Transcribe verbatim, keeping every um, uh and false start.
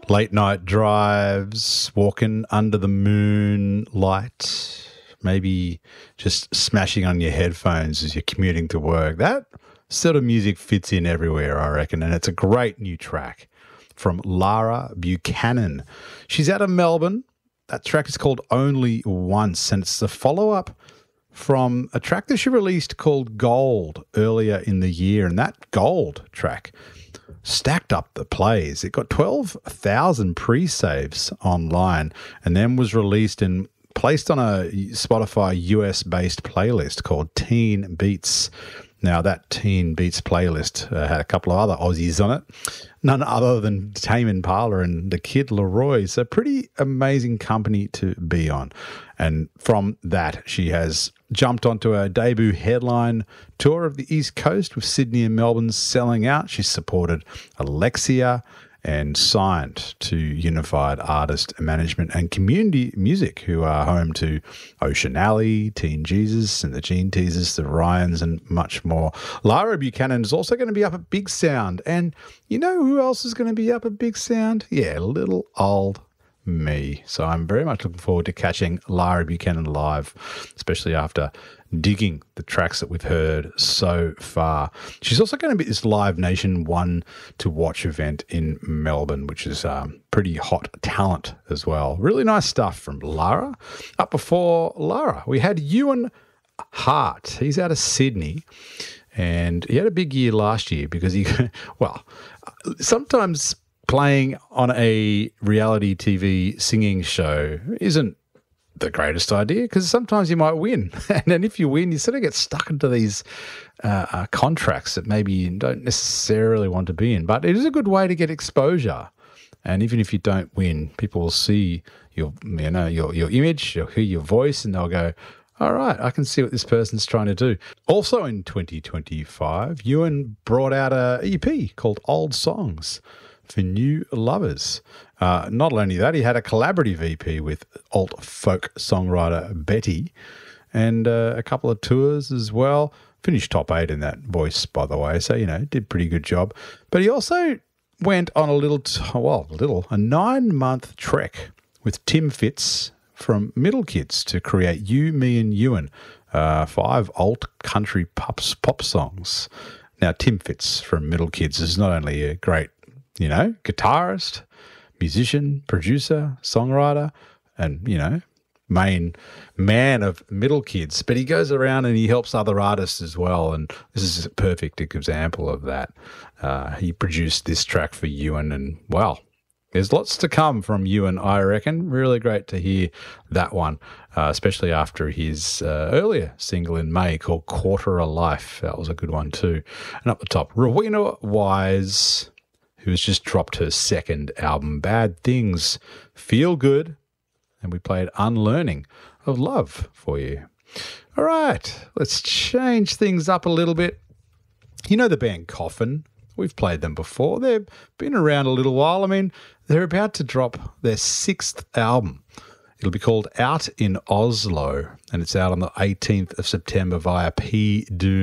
Late night drives, walking under the moonlight, maybe just smashing on your headphones as you're commuting to work. That sort of music fits in everywhere, I reckon, and it's a great new track from Lara Buchanan. She's out of Melbourne. That track is called Only Once, and it's the follow-up from a track that she released called Gold earlier in the year, and that Gold track stacked up the plays. It got twelve thousand pre-saves online and then was released and placed on a Spotify U S-based playlist called Teen Beats. Now, that Teen Beats playlist uh, had a couple of other Aussies on it, none other than Tame Impala and the Kid Laroi. So pretty amazing company to be on. And from that, she has jumped onto a debut headline tour of the East Coast with Sydney and Melbourne selling out. She's supported Alexia and signed to Unified Artist Management and Community Music, who are home to Ocean Alley, Teen Jesus and the Gene Teasers, the Ryans, and much more. Lara Buchanan is also going to be up at Big Sound. And you know who else is going to be up at Big Sound? Yeah, little old me. So I'm very much looking forward to catching Lara Buchanan live, especially after digging the tracks that we've heard so far. She's also going to be at this Live Nation One to Watch event in Melbourne, which is um, pretty hot talent as well. Really nice stuff from Lara. Up before Lara, we had Ewan Hart. He's out of Sydney, and he had a big year last year because he, well, sometimes playing on a reality T V singing show isn't the greatest idea because sometimes you might win. And then if you win, you sort of get stuck into these uh, uh, contracts that maybe you don't necessarily want to be in. But it is a good way to get exposure. And even if you don't win, people will see your, you know, your, your image, they'll hear your voice, and they'll go, all right, I can see what this person's trying to do. Also in twenty twenty-five, Ewan brought out a E P called Old Songs for new lovers. Uh, not only that, he had a collaborative E P with alt folk songwriter Betty and uh, a couple of tours as well. Finished top eight in that voice, by the way, so, you know, did a pretty good job. But he also went on a little, t- well, a little, a nine-month trek with Tim Fitz from Middle Kids to create You, Me and Ewan, uh, five alt country pops, pop songs. Now, Tim Fitz from Middle Kids is not only a great, you know, guitarist, musician, producer, songwriter, and, you know, main man of Middle Kids, but he goes around and he helps other artists as well, and this is a perfect example of that. Uh, he produced this track for Ewan, and, well, there's lots to come from Ewan, I reckon. Really great to hear that one, uh, especially after his uh, earlier single in May called Quarter of Life. That was a good one too. And up the top, Rowena Wise, who has just dropped her second album, Bad Things Feel Good, and we played Unlearning of Love for you. All right, let's change things up a little bit. You know the band Coffin? We've played them before. They've been around a little while. I mean, they're about to drop their sixth album. It'll be called Out in Oslo, and it's out on the eighteenth of September via P. Doom.